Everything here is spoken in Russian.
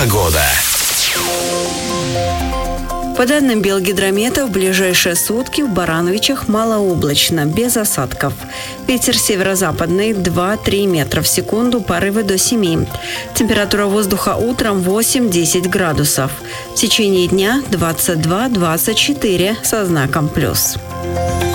Погода. По данным Белгидромета, в ближайшие сутки в Барановичах малооблачно, без осадков. Ветер северо-западный 2-3 метра в секунду, порывы до 7. Температура воздуха утром 8-10 градусов. В течение дня 22-24 со знаком плюс.